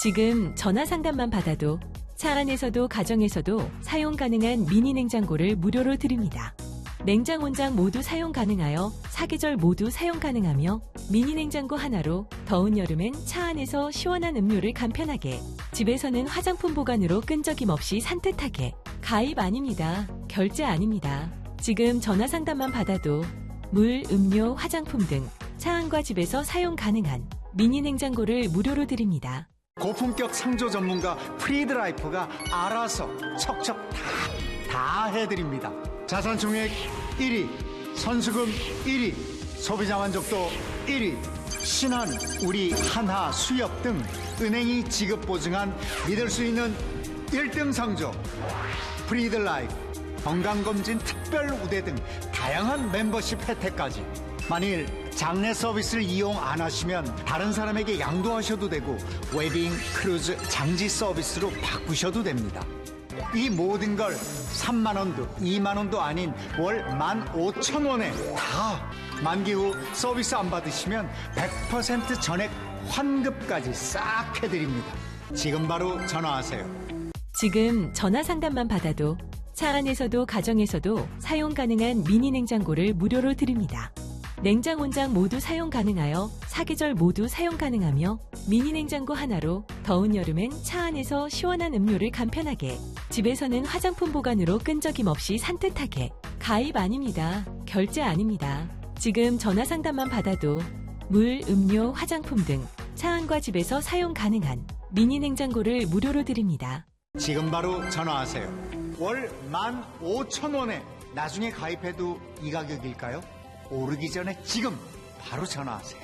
지금 전화 상담만 받아도 차 안에서도 가정에서도 사용 가능한 미니 냉장고를 무료로 드립니다. 냉장, 온장 모두 사용 가능하여 사계절 모두 사용 가능하며 미니 냉장고 하나로 더운 여름엔 차 안에서 시원한 음료를 간편하게, 집에서는 화장품 보관으로 끈적임 없이 산뜻하게. 가입 아닙니다. 결제 아닙니다. 지금 전화 상담만 받아도 물, 음료, 화장품 등 차 안과 집에서 사용 가능한 미니 냉장고를 무료로 드립니다. 고품격 상조 전문가 프리드라이프가 알아서 척척 다 해드립니다. 자산총액 1위, 선수금 1위, 소비자 만족도 1위, 신한, 우리, 한화, 수협 등 은행이 지급 보증한 믿을 수 있는 1등 상조 프리드라이프, 건강검진 특별 우대 등 다양한 멤버십 혜택까지. 만일 장내 서비스를 이용 안 하시면 다른 사람에게 양도하셔도 되고 웨딩, 크루즈, 장지 서비스로 바꾸셔도 됩니다. 이 모든 걸 3만원도 2만원도 아닌 월 15,000원에 다. 만기 후 서비스 안 받으시면 100% 전액 환급까지 싹 해드립니다. 지금 바로 전화하세요. 지금 전화 상담만 받아도 차 안에서도 가정에서도 사용 가능한 미니 냉장고를 무료로 드립니다. 냉장, 온장 모두 사용 가능하여 사계절 모두 사용 가능하며 미니 냉장고 하나로 더운 여름엔 차 안에서 시원한 음료를 간편하게, 집에서는 화장품 보관으로 끈적임 없이 산뜻하게. 가입 아닙니다. 결제 아닙니다. 지금 전화 상담만 받아도 물, 음료, 화장품 등 차 안과 집에서 사용 가능한 미니 냉장고를 무료로 드립니다. 지금 바로 전화하세요. 월 15,000원에 나중에 가입해도 이 가격일까요? 오르기 전에 지금 바로 전화하세요.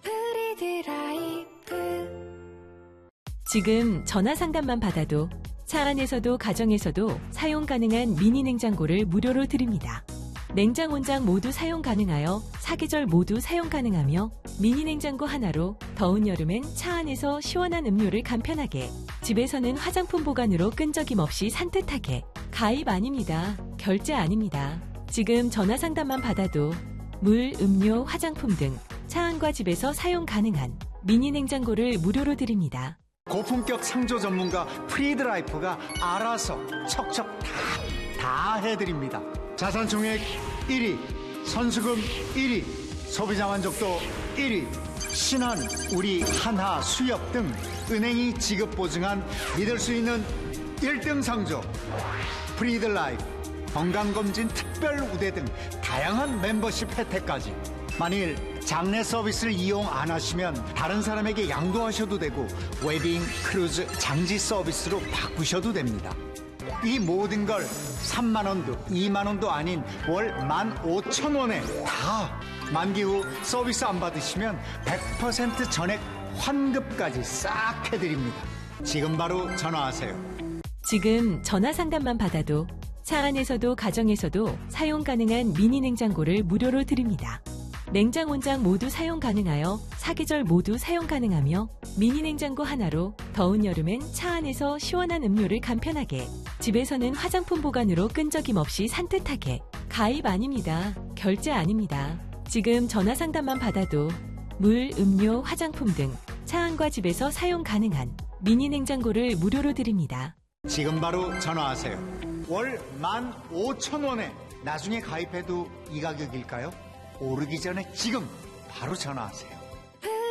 지금 전화 상담만 받아도 차 안에서도 가정에서도 사용 가능한 미니 냉장고를 무료로 드립니다. 냉장, 온장 모두 사용 가능하여 사계절 모두 사용 가능하며 미니 냉장고 하나로 더운 여름엔 차 안에서 시원한 음료를 간편하게, 집에서는 화장품 보관으로 끈적임 없이 산뜻하게. 가입 아닙니다. 결제 아닙니다. 지금 전화 상담만 받아도 물, 음료, 화장품 등 차 안과 집에서 사용 가능한 미니 냉장고를 무료로 드립니다. 고품격 상조 전문가 프리드라이프가 알아서 척척 다 해드립니다. 자산총액 1위, 선수금 1위, 소비자 만족도 1위, 신한, 우리, 한화, 수협 등 은행이 지급 보증한 믿을 수 있는 1등 상조 프리드라이프, 건강검진 특별 우대 등 다양한 멤버십 혜택까지. 만일 장내 서비스를 이용 안 하시면 다른 사람에게 양도하셔도 되고 웨딩, 크루즈, 장지 서비스로 바꾸셔도 됩니다. 이 모든 걸 3만원도 2만원도 아닌 월 15,000원에 다. 만기 후 서비스 안 받으시면 100% 전액 환급까지 싹 해드립니다. 지금 바로 전화하세요. 지금 전화 상담만 받아도 차 안에서도 가정에서도 사용 가능한 미니 냉장고를 무료로 드립니다. 냉장, 온장 모두 사용 가능하여 사계절 모두 사용 가능하며 미니 냉장고 하나로 더운 여름엔 차 안에서 시원한 음료를 간편하게, 집에서는 화장품 보관으로 끈적임 없이 산뜻하게. 가입 아닙니다. 결제 아닙니다. 지금 전화 상담만 받아도 물, 음료, 화장품 등 차 안과 집에서 사용 가능한 미니 냉장고를 무료로 드립니다. 지금 바로 전화하세요. 월 15,000원에 나중에 가입해도 이 가격일까요? 오르기 전에 지금 바로 전화하세요.